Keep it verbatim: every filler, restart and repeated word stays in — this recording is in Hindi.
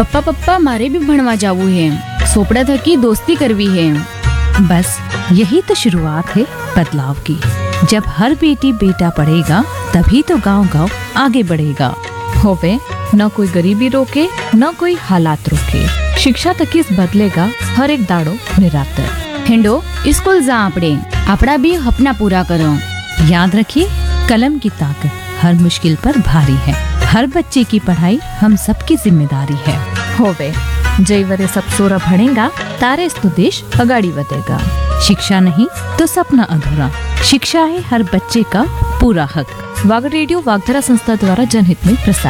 पप्पा पप्पा मारे भी भणवा जावू है, सोपड़ा थकी दोस्ती करवी है। बस यही तो शुरुआत है बदलाव की। जब हर बेटी बेटा पढ़ेगा तभी तो गांव गांव आगे बढ़ेगा। होवे न कोई गरीबी रोके न कोई हालात रोके, शिक्षा तक इस बदलेगा हर एक दाड़ो निरातर। हिंडो स्कूल जा आपड़े, आपड़ा भी अपना पूरा करो। याद रखिए, कलम की ताकत हर मुश्किल पर भारी है। हर बच्चे की पढ़ाई हम सबकी जिम्मेदारी है। होवे जय वरे सब सोरा भणेगा तारे तो देश अगाड़ी बढ़ेगा। शिक्षा नहीं तो सपना अधूरा। शिक्षा है हर बच्चे का पूरा हक। वाग रेडियो वागधरा संस्था द्वारा जनहित में प्रसारित।